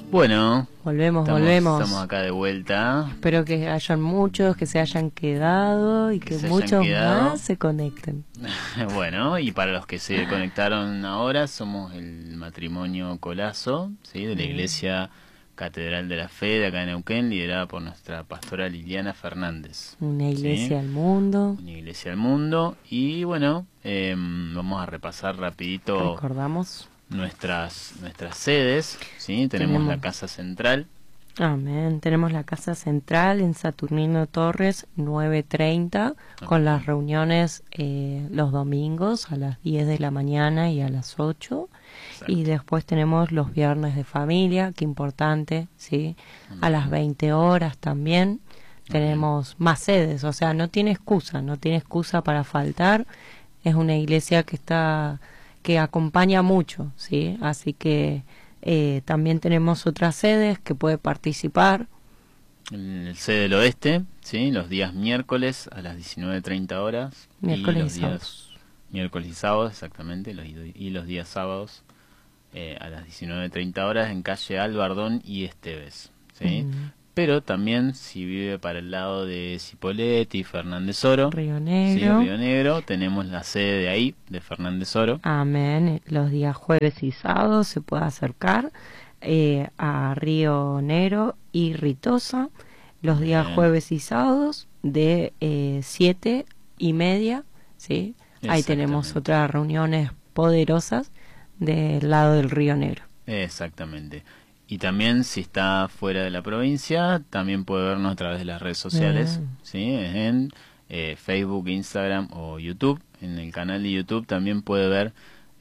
Bueno, volvemos. Estamos acá de vuelta. Espero que hayan muchos, que se hayan quedado y que muchos más se conecten. Bueno, y para los que se conectaron ahora, somos el matrimonio Colazo, ¿sí? De la Iglesia Catedral de la Fe de acá en Neuquén, liderada por nuestra pastora Liliana Fernández. Una iglesia al mundo. Una iglesia al mundo. Y bueno, vamos a repasar rapidito. Recordamos Nuestras sedes, ¿sí? Tenemos la Casa Central. Amén. Tenemos la Casa Central en Saturnino Torres 9:30, con las reuniones los domingos a las 10 de la mañana y a las 8. Exacto. Y después tenemos los viernes de familia, qué importante, ¿sí? A las 20 horas también. Tenemos más sedes, o sea, no tiene excusa para faltar. Es una iglesia que acompaña mucho, ¿sí? Así que también tenemos otras sedes que puede participar. El sede del oeste, ¿sí? Los días miércoles a las 19:30 horas. Miércoles y sábados. Miércoles y sábados, exactamente. Y los días sábados a las 19:30 horas en calle Albardón y Esteves, ¿sí? Pero también si vive para el lado de Cipolletti y Fernández Oro, Río Negro. Sí, Río Negro, tenemos la sede de ahí, de Fernández Oro. Amén. Los días jueves y sábados se puede acercar a Río Negro y Ritosa. Los días jueves y sábados de 7:30, ¿sí? Ahí tenemos otras reuniones poderosas del lado del Río Negro. Exactamente. Y también si está fuera de la provincia, también puede vernos a través de las redes sociales, ¿sí? En Facebook, Instagram o YouTube. En el canal de YouTube también puede ver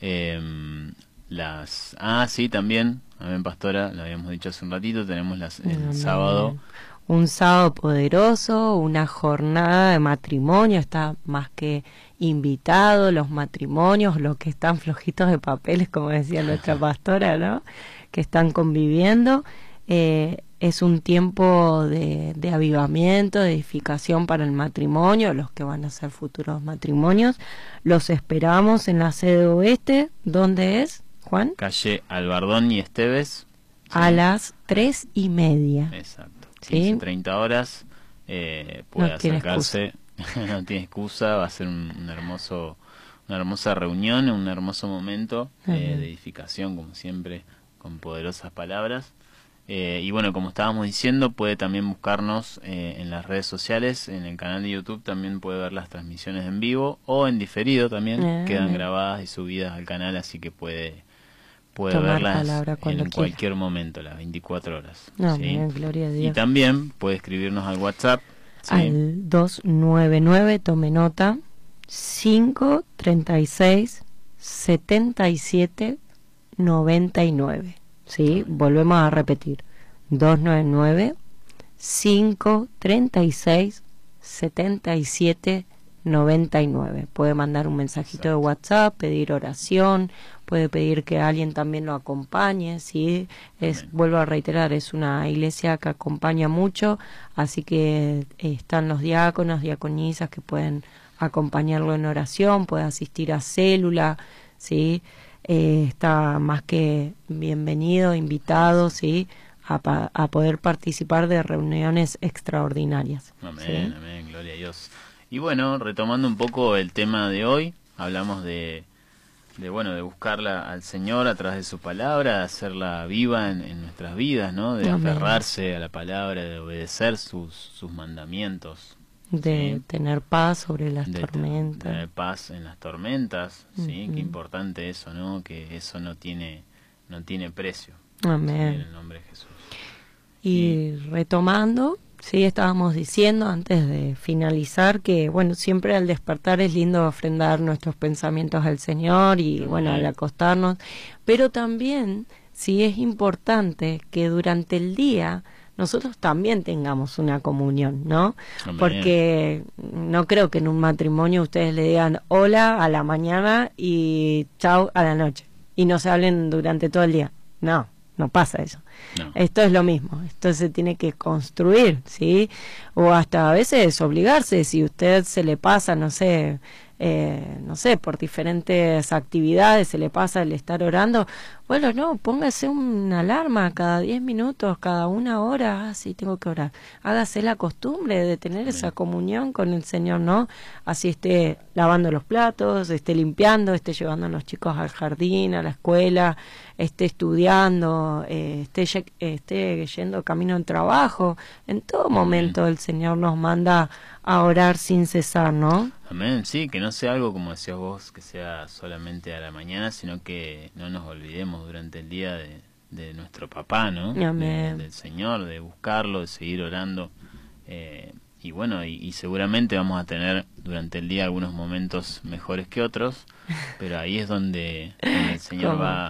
las... sí, también, amén, pastora, lo habíamos dicho hace un ratito, tenemos el sábado. Un sábado poderoso, una jornada de matrimonio, está más que invitado, los matrimonios, los que están flojitos de papeles, como decía nuestra pastora, ¿no? Que están conviviendo. Es un tiempo de avivamiento, de edificación para el matrimonio, los que van a ser futuros matrimonios. Los esperamos en la sede oeste. ¿Dónde es, Juan? Calle Albardón y Esteves. ¿Sí? A las 3:30. Exacto. ¿Sí? 15:30 horas. Puede acercarse. No tiene excusa. Va a ser una hermosa reunión, un hermoso momento de edificación, como siempre, con poderosas palabras. Y bueno, como estábamos diciendo, puede también buscarnos en las redes sociales, en el canal de YouTube también puede ver las transmisiones en vivo o en diferido también, quedan grabadas y subidas al canal, así que puede verlas en cualquier momento, las 24 horas. ¿Sí? Gloria a Dios. Y también puede escribirnos al WhatsApp. ¿Sí? Al 299, tome nota, 536 77 99. ¿Sí? Volvemos a repetir. 299 536 77 99. Puede mandar un mensajito de WhatsApp, pedir oración, puede pedir que alguien también lo acompañe, ¿sí? Vuelvo a reiterar, es una iglesia que acompaña mucho, así que están los diáconos, diaconisas que pueden acompañarlo en oración, puede asistir a célula, ¿sí? Está más que bienvenido, invitado, ¿sí? A poder participar de reuniones extraordinarias. Amén, ¿sí? amén, gloria a Dios. Y bueno, retomando un poco el tema de hoy, hablamos de buscarla al Señor a través de su palabra, de hacerla viva en nuestras vidas, ¿no? De aferrarse a la palabra, de obedecer sus mandamientos. De ¿sí? tener paz sobre las tormentas. Tener paz en las tormentas, ¿sí? Qué importante eso, ¿no? Que eso no tiene precio. Amén. ¿sí? En el nombre de Jesús. Y retomando, sí, estábamos diciendo antes de finalizar que, bueno, siempre al despertar es lindo ofrendar nuestros pensamientos al Señor y, bueno, al acostarnos, pero también, sí, es importante que durante el día nosotros también tengamos una comunión, ¿no? Amén. Porque no creo que en un matrimonio ustedes le digan hola a la mañana y chau a la noche y no se hablen durante todo el día. No pasa eso. No. Esto es lo mismo, esto se tiene que construir, ¿sí? O hasta a veces obligarse, si usted se le pasa, no sé, no sé, por diferentes actividades se le pasa el estar orando. Bueno, no, póngase una alarma cada 10 minutos, cada 1 hora, sí tengo que orar. Hágase la costumbre de tener esa comunión con el Señor, ¿no? Así esté lavando los platos, esté limpiando, esté llevando a los chicos al jardín, a la escuela, esté estudiando, esté yendo camino al trabajo. En todo momento el Señor nos manda a orar sin cesar, ¿no? Amén, sí, que no sea algo como decías vos, que sea solamente a la mañana, sino que no nos olvidemos durante el día de nuestro papá, ¿no? Amén. Del Señor, de buscarlo, de seguir orando. Y bueno, y seguramente vamos a tener durante el día algunos momentos mejores que otros, pero ahí es donde el Señor va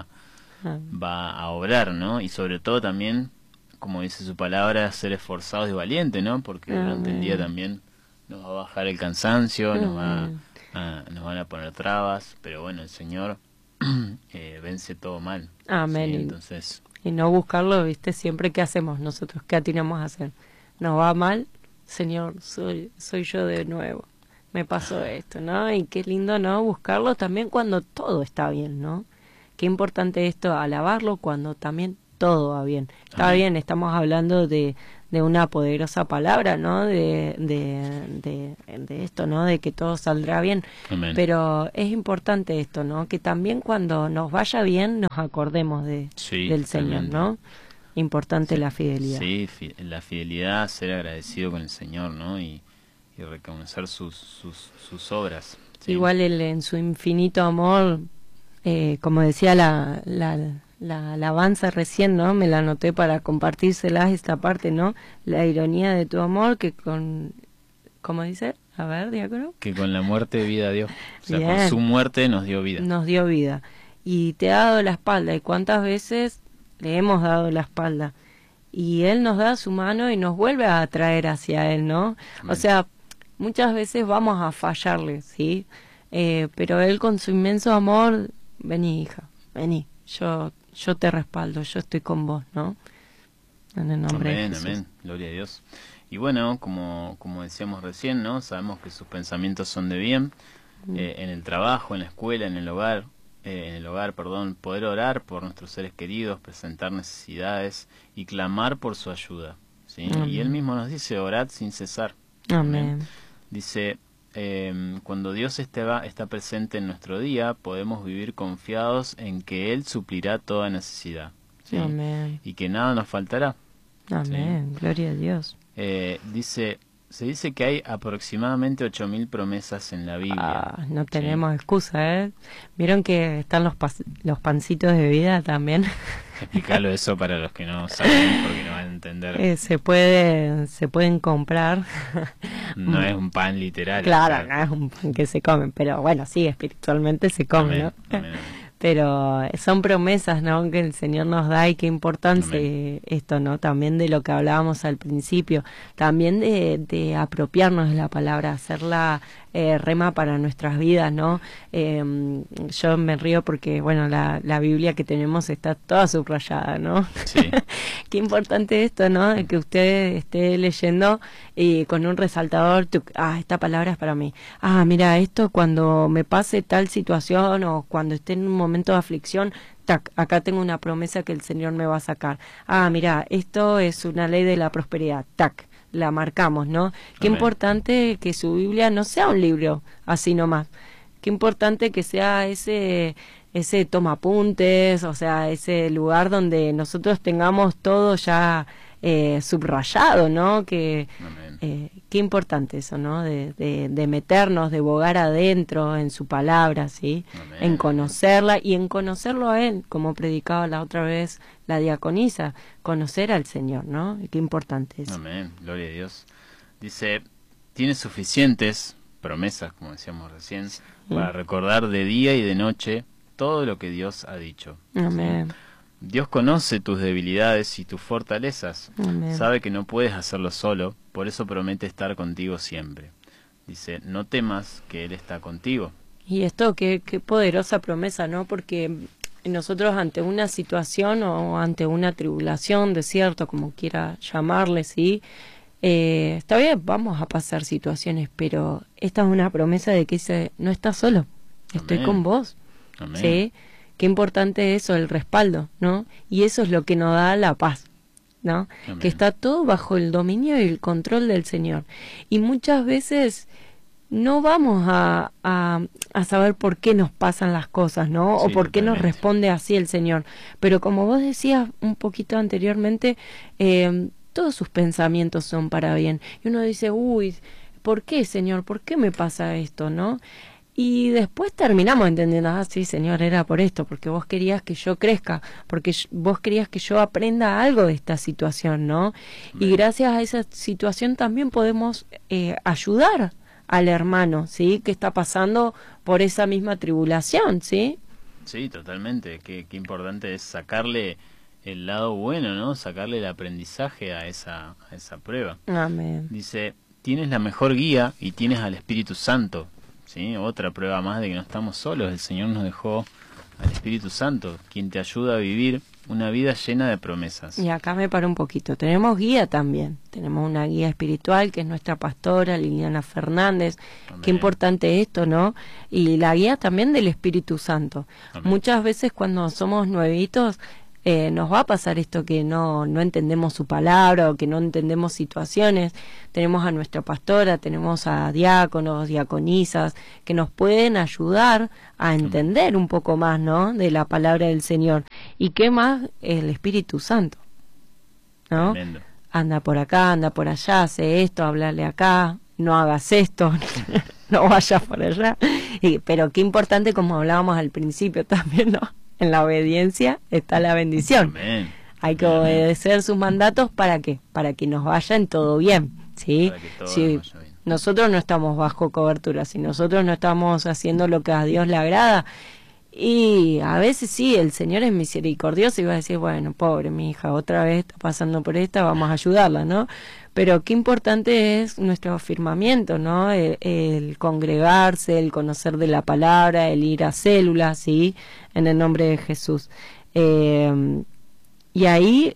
a obrar, ¿no? Y sobre todo también, como dice su palabra, ser esforzados y valientes, ¿no? Porque durante el día también nos va a bajar el cansancio, nos van a poner trabas, pero bueno, el Señor vence todo mal. Amén. ¿Sí? Entonces, y no buscarlo, ¿viste? Siempre, ¿qué hacemos nosotros? ¿Qué atinamos a hacer? ¿Nos va mal? Señor, soy yo de nuevo. Me pasó esto, ¿no? Y qué lindo, ¿no? Buscarlo también cuando todo está bien, ¿no? Qué importante esto, alabarlo cuando también todo va bien. Está bien, estamos hablando de una poderosa palabra, ¿no? De esto, ¿no? De que todo saldrá bien. Amén. Pero es importante esto, ¿no? Que también cuando nos vaya bien nos acordemos del Señor, ¿no? Importante la fidelidad. Sí, la fidelidad, ser agradecido con el Señor, ¿no? Y reconocer sus obras. ¿Sí? Igual él en su infinito amor, como decía la alabanza recién, ¿no? Me la anoté para compartírselas esta parte, ¿no? La ironía de tu amor que con... ¿Cómo dice? A ver, diácono. Que con la muerte vida dio. O sea, Bien. con su muerte nos dio vida. Nos dio vida. Y te ha dado la espalda. ¿Y cuántas veces le hemos dado la espalda? Y Él nos da su mano y nos vuelve a atraer hacia Él, ¿no? Amén. O sea, muchas veces vamos a fallarle, ¿sí? Pero Él con su inmenso amor, vení, hija, vení. Yo te respaldo, yo estoy con vos, ¿no? En el nombre de Jesús. Amén, gloria a Dios. Y bueno, como decíamos recién, ¿no? Sabemos que sus pensamientos son de bien, en el trabajo, en la escuela, en el hogar, poder orar por nuestros seres queridos, presentar necesidades y clamar por su ayuda, ¿sí? Y Él mismo nos dice, orad sin cesar. Amén. Dice, cuando Dios está presente en nuestro día, podemos vivir confiados en que Él suplirá toda necesidad, ¿sí? Amén. Y que nada nos faltará. Amén, ¿sí? Gloria a Dios. Se dice que hay aproximadamente 8.000 promesas en la Biblia. No tenemos excusa, ¿eh? ¿Vieron que están los pancitos de vida también? Explícalo eso para los que no saben, porque no van a entender. Se pueden comprar. No es un pan literal. Claro, no es un pan que se come, pero bueno, sí, espiritualmente se come, amén, ¿no? amén. Pero son promesas, ¿no?, que el Señor nos da, y qué importante esto, ¿no? También de lo que hablábamos al principio, también de apropiarnos de la palabra, hacerla rema para nuestras vidas, ¿no? Yo me río porque, bueno, la Biblia que tenemos está toda subrayada, ¿no? Sí. Qué importante esto, ¿no? De que usted esté leyendo y con un resaltador, esta palabra es para mí. Mira, esto cuando me pase tal situación o cuando esté en un momento de aflicción, acá tengo una promesa que el Señor me va a sacar. Mira, esto es una ley de la prosperidad, la marcamos, ¿no? Qué importante que su Biblia no sea un libro así nomás. Qué importante que sea ese tomapuntes, o sea, ese lugar donde nosotros tengamos todo ya subrayado, ¿no? Qué importante eso, ¿no? De meternos, de bogar adentro en su palabra, ¿sí? Amén. En conocerla y en conocerlo a Él, como predicaba la otra vez la diaconisa, conocer al Señor, ¿no? Qué importante eso. Amén, gloria a Dios. Dice, tiene suficientes promesas, como decíamos recién, para recordar de día y de noche todo lo que Dios ha dicho. Amén. ¿Sí? Dios conoce tus debilidades y tus fortalezas. Amén. Sabe que no puedes hacerlo solo, por eso promete estar contigo siempre. Dice, no temas que Él está contigo. Y esto, qué poderosa promesa, ¿no? Porque nosotros ante una situación o ante una tribulación, desierto, como quiera llamarle, ¿sí? está bien, vamos a pasar situaciones, pero esta es una promesa de que dice, no estás solo, estoy con vos. Amén. ¿Sí? Qué importante es eso, el respaldo, ¿no? Y eso es lo que nos da la paz, ¿no? Amén. Que está todo bajo el dominio y el control del Señor. Y muchas veces no vamos a saber por qué nos pasan las cosas, ¿no? Sí, o por qué nos totalmente. responde así el Señor. Pero como vos decías un poquito anteriormente, todos sus pensamientos son para bien. Y uno dice, uy, ¿por qué, Señor? ¿Por qué me pasa esto, no? Y después terminamos entendiendo, ah, sí, Señor, era por esto, porque vos querías que yo crezca, porque vos querías que yo aprenda algo de esta situación, ¿no? Amén. Y gracias a esa situación también podemos ayudar al hermano, ¿sí? Que está pasando por esa misma tribulación, ¿sí? Sí, totalmente. Qué importante es sacarle el lado bueno, ¿no? Sacarle el aprendizaje a esa prueba. Amén. Dice, tienes la mejor guía y tienes al Espíritu Santo. ¿Sí? Otra prueba más de que no estamos solos. El Señor nos dejó al Espíritu Santo, quien te ayuda a vivir una vida llena de promesas. Y acá me paro un poquito. Tenemos guía también. Tenemos una guía espiritual que es nuestra pastora, Liliana Fernández. Amén. Qué importante esto, ¿no? Y la guía también del Espíritu Santo. Amén. Muchas veces cuando somos nuevitos nos va a pasar esto que no entendemos su palabra o que no entendemos situaciones. Tenemos a nuestra pastora, tenemos a diáconos, diaconisas, que nos pueden ayudar a entender un poco más, ¿no? De la palabra del Señor. ¿Y qué más? El Espíritu Santo, ¿no? Tremendo. Anda por acá, anda por allá, hace esto, háblale acá, no hagas esto, no vayas por allá. Pero qué importante, como hablábamos al principio también, ¿no? En la obediencia está la bendición. Amén. Hay que obedecer sus mandatos, ¿para qué? Para que nos vaya en todo bien, ¿sí? Para que todo Si nos vaya bien. nosotros no estamos bajo cobertura, si nosotros no estamos haciendo lo que a Dios le agrada, y a veces sí, el Señor es misericordioso y va a decir, bueno, pobre mi hija, otra vez está pasando por esta, vamos a ayudarla, ¿no? Pero qué importante es nuestro afirmamiento, ¿no? El congregarse, el conocer de la palabra, el ir a células, ¿sí? En el nombre de Jesús. Y ahí,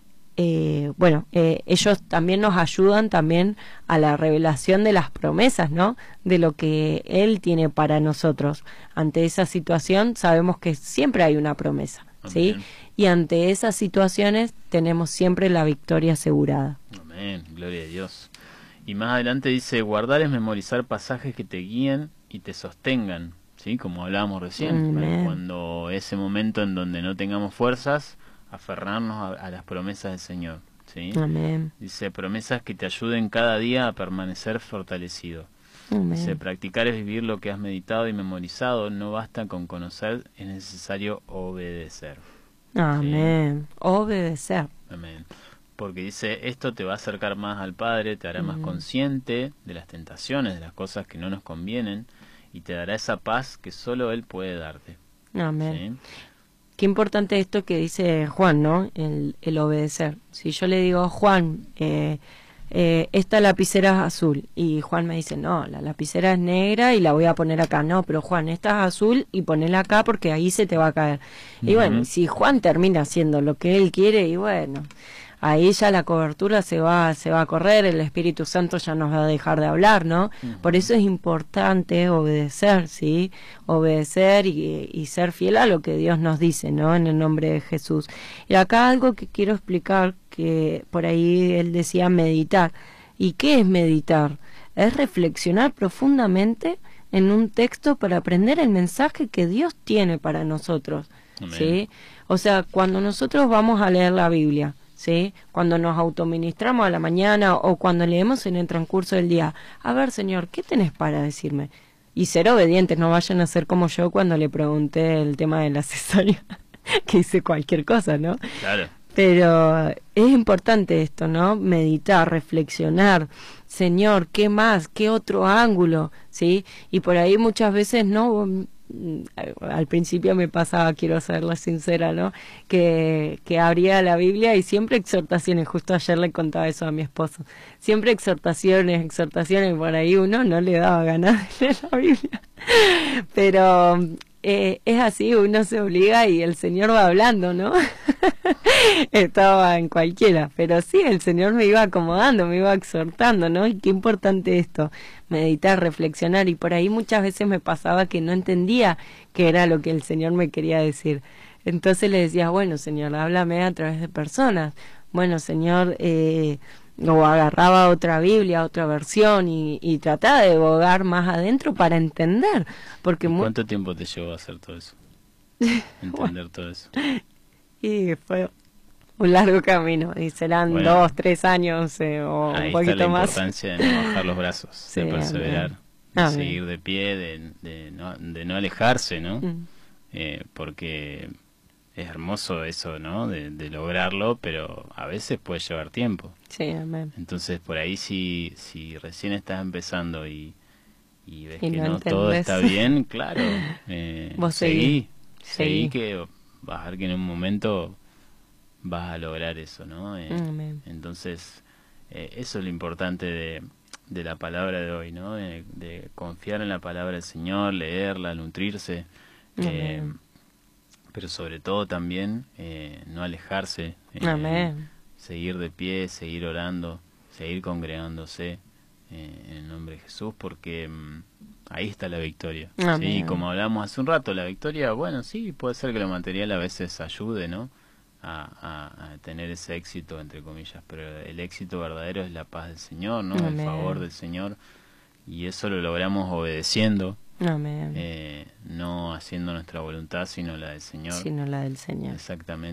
ellos también nos ayudan también a la revelación de las promesas, ¿no? De lo que Él tiene para nosotros. Ante esa situación sabemos que siempre hay una promesa, ¿sí? Amén. Y ante esas situaciones tenemos siempre la victoria asegurada. Amén, gloria a Dios. Y más adelante dice, guardar es memorizar pasajes que te guíen y te sostengan, ¿sí? Como hablábamos recién, Amén. cuando ese momento en donde no tengamos fuerzas, aferrarnos a las promesas del Señor, ¿sí? Amén. Dice, promesas que te ayuden cada día a permanecer fortalecido. Dice, Amén. practicar es vivir lo que has meditado y memorizado, no basta con conocer, es necesario obedecer. Amén. Obedecer. Amén. Porque dice, esto te va a acercar más al Padre, te hará más consciente de las tentaciones, de las cosas que no nos convienen, y te dará esa paz que solo Él puede darte. Amén. ¿Sí? Qué importante esto que dice Juan, ¿no? El obedecer. Si yo le digo, Juan, esta lapicera es azul, y Juan me dice, no, la lapicera es negra y la voy a poner acá. No, pero Juan, esta es azul y ponela acá porque ahí se te va a caer. Y bueno, si Juan termina haciendo lo que él quiere, y bueno, ahí ya la cobertura se va a correr, el Espíritu Santo ya nos va a dejar de hablar, ¿no? Por eso es importante obedecer, ¿sí? Obedecer y ser fiel a lo que Dios nos dice, ¿no? En el nombre de Jesús. Y acá algo que quiero explicar, que por ahí él decía meditar. ¿Y qué es meditar? Es reflexionar profundamente en un texto para aprender el mensaje que Dios tiene para nosotros, ¿sí? O sea, cuando nosotros vamos a leer la Biblia, ¿sí? Cuando nos autoministramos a la mañana o cuando leemos en el transcurso del día, a ver, Señor, ¿qué tenés para decirme? Y ser obedientes, no vayan a ser como yo cuando le pregunté el tema de la cesárea, que hice cualquier cosa, ¿no? Claro. Pero es importante esto, ¿no? Meditar, reflexionar. Señor, ¿qué más? ¿Qué otro ángulo? ¿Sí? Y por ahí muchas veces, ¿no? Al principio me pasaba, quiero serla sincera, ¿no? Que abría la Biblia y siempre exhortaciones, justo ayer le contaba eso a mi esposo, siempre exhortaciones, por ahí uno no le daba ganas de leer la Biblia, pero es así, uno se obliga y el Señor va hablando, ¿no? Estaba en cualquiera, pero sí, el Señor me iba acomodando, me iba exhortando, ¿no? Y qué importante esto, meditar, reflexionar, y por ahí muchas veces me pasaba que no entendía qué era lo que el Señor me quería decir. Entonces le decía, bueno, Señor, háblame a través de personas. Bueno, Señor, o agarraba otra Biblia, otra versión y trataba de bogar más adentro para entender. Porque ¿cuánto tiempo te llevó a hacer todo eso? Entender todo eso. Y fue un largo camino, y serán 2, 3 años o un poquito más. Ahí está la importancia de no bajar los brazos, sí, de perseverar, de seguir de pie, de no alejarse, ¿no? Porque es hermoso eso, ¿no? De lograrlo, pero a veces puede llevar tiempo. Sí, amén. Entonces, por ahí si recién estás empezando y ves que no todo está bien, claro, vos seguí que vas a ver que en un momento vas a lograr eso, ¿no? Entonces, eso es lo importante de la palabra de hoy, ¿no? De confiar en la palabra del Señor, leerla, nutrirse, pero sobre todo también no alejarse, seguir de pie, seguir orando, seguir congregándose en el nombre de Jesús, porque ahí está la victoria. Sí, como hablamos hace un rato, la victoria, bueno, sí, puede ser que lo material a veces ayude, ¿no? A tener ese éxito, entre comillas, pero el éxito verdadero es la paz del Señor, ¿no? El favor del Señor, y eso lo logramos obedeciendo, no haciendo nuestra voluntad, sino la del Señor. Sino la del Señor. Exactamente.